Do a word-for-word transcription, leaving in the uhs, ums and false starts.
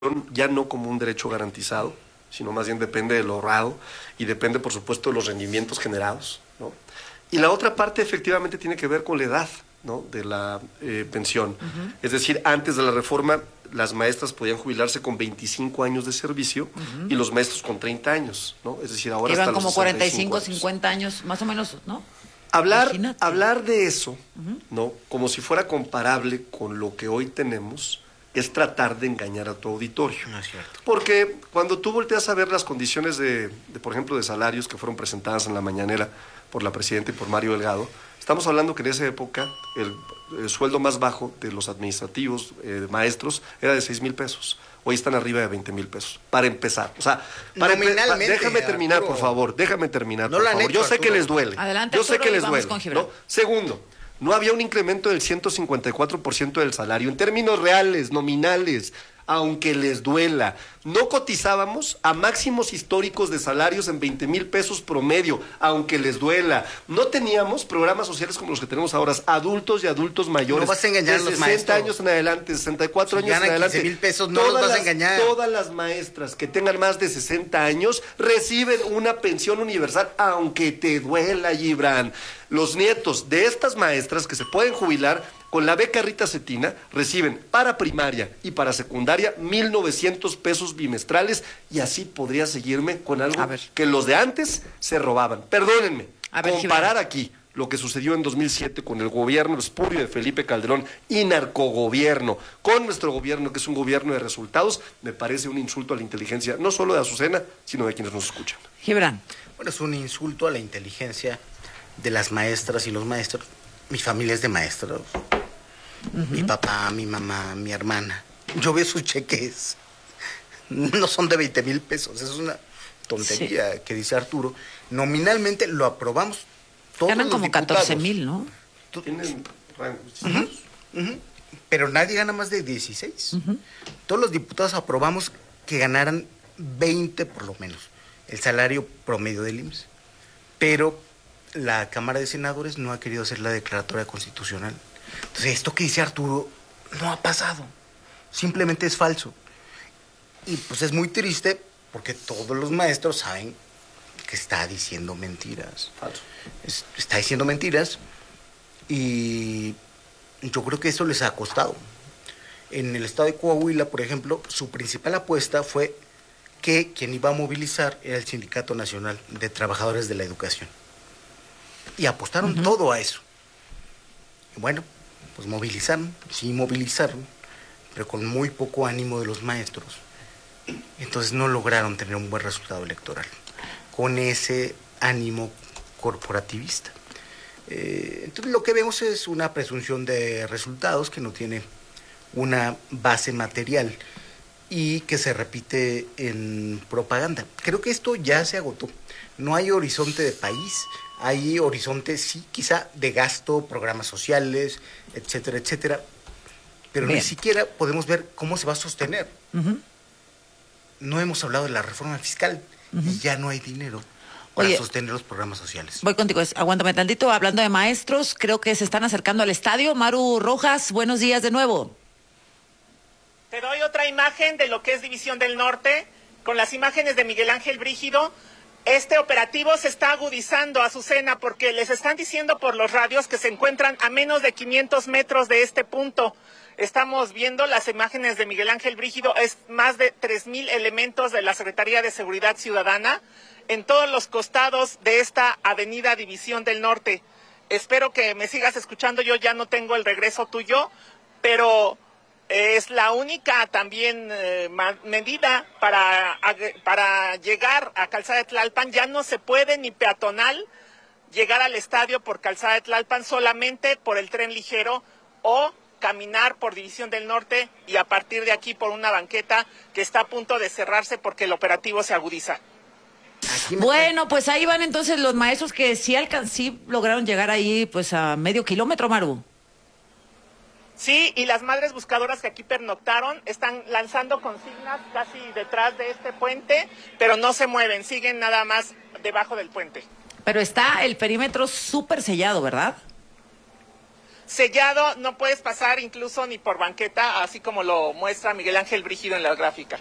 ya no como un derecho garantizado, sino más bien depende del ahorrado y depende, por supuesto, de los rendimientos generados, ¿no? Y la otra parte efectivamente tiene que ver con la edad, ¿no?, de la eh, pensión. Uh-huh. Es decir, antes de la reforma, las maestras podían jubilarse con veinticinco años de servicio uh-huh. y los maestros con treinta años, ¿no? Es decir, ahora Llevan hasta como los cuarenta y cinco, años. cincuenta años, más o menos, ¿no? Hablar, hablar de eso, uh-huh. ¿no?, como si fuera comparable con lo que hoy tenemos, es tratar de engañar a tu auditorio. No es cierto. Porque cuando tú volteas a ver las condiciones de, de, por ejemplo, de salarios que fueron presentadas en la mañanera por la presidenta y por Mario Delgado, estamos hablando que en esa época el, el sueldo más bajo de los administrativos, eh, maestros, era de seis mil pesos. Hoy están arriba de veinte mil pesos, para empezar. O sea, para Nominalmente, empe déjame terminar, Arturo. por favor, déjame terminar, no por lo favor. han hecho, Yo sé Arturo. que les duele. Adelante, Yo sé Arturo, que les duele, ¿no? Segundo, no había un incremento del ciento cincuenta y cuatro por ciento del salario en términos reales, nominales, aunque les duela. No cotizábamos a máximos históricos de salarios en veinte mil pesos promedio, aunque les duela. No teníamos programas sociales como los que tenemos ahora, adultos y adultos mayores. No vas a engañar de a los sesenta maestros. años en adelante, sesenta y cuatro Si años en ganan adelante. quince mil pesos, no todas los vas las, a engañar. Todas las maestras que tengan más de sesenta años reciben una pensión universal, aunque te duela, Gibran. Los nietos de estas maestras que se pueden jubilar con la beca Rita Cetina reciben para primaria y para secundaria mil novecientos pesos bimestrales, y así podría seguirme con algo que los de antes se robaban. Perdónenme, A ver, comparar Gibran. aquí lo que sucedió en dos mil siete con el gobierno espurio de Felipe Calderón y narcogobierno, con nuestro gobierno, que es un gobierno de resultados, me parece un insulto a la inteligencia, no solo de Azucena, sino de quienes nos escuchan. Gibran. Bueno, es un insulto a la inteligencia de las maestras y los maestros. Mi familia es de maestros. Uh-huh. Mi papá, mi mamá, mi hermana. Yo veo sus cheques. No son de veinte mil pesos. Eso es una tontería, sí, que dice Arturo. Nominalmente lo aprobamos todos. Ganan los como diputados. catorce mil, ¿no? Tienen rangos. Uh-huh, uh-huh. Pero nadie gana más de dieciséis. Uh-huh. Todos los diputados aprobamos que ganaran veinte por lo menos, el salario promedio del I M S S. Pero la Cámara de Senadores no ha querido hacer la declaratoria constitucional. Entonces, esto que dice Arturo no ha pasado. Simplemente es falso. Y pues es muy triste porque todos los maestros saben que está diciendo mentiras. Falso. Es, está diciendo mentiras y yo creo que eso les ha costado. En el estado de Coahuila, por ejemplo, su principal apuesta fue que quien iba a movilizar era el Sindicato Nacional de Trabajadores de la Educación. Y apostaron uh-huh. todo a eso. Y bueno, pues movilizaron, sí movilizaron, pero con muy poco ánimo de los maestros. Entonces no lograron tener un buen resultado electoral, con ese ánimo corporativista. Eh, entonces lo que vemos es una presunción de resultados que no tiene una base material y que se repite en propaganda. Creo que esto ya se agotó. No hay horizonte de país, hay horizonte, sí, quizá de gasto, programas sociales, etcétera, etcétera, pero Bien. ni siquiera podemos ver cómo se va a sostener. Uh-huh. No hemos hablado de la reforma fiscal uh-huh. y ya no hay dinero para Oye, sostener los programas sociales. Voy contigo, aguántame tantito. Hablando de maestros, creo que se están acercando al estadio. Maru Rojas, buenos días de nuevo. Te doy otra imagen de lo que es División del Norte, con las imágenes de Miguel Ángel Brígido. Este operativo se está agudizando, Azucena, porque les están diciendo por los radios que se encuentran a menos de quinientos metros de este punto. Estamos viendo las imágenes de Miguel Ángel Brígido, es más de tres mil elementos de la Secretaría de Seguridad Ciudadana en todos los costados de esta avenida División del Norte. Espero que me sigas escuchando, yo ya no tengo el regreso tuyo, pero es la única también eh, medida para, para llegar a Calzada de Tlalpan. Ya no se puede ni peatonal llegar al estadio por Calzada de Tlalpan, solamente por el tren ligero o caminar por División del Norte y a partir de aquí por una banqueta que está a punto de cerrarse porque el operativo se agudiza. Bueno, pues ahí van entonces los maestros que sí, alcan sí lograron llegar ahí pues a medio kilómetro, Maru. Sí, y las madres buscadoras que aquí pernoctaron están lanzando consignas casi detrás de este puente, pero no se mueven, siguen nada más debajo del puente. Pero está el perímetro súper sellado, ¿verdad? sellado, no puedes pasar incluso ni por banqueta, así como lo muestra Miguel Ángel Brígido en la gráfica.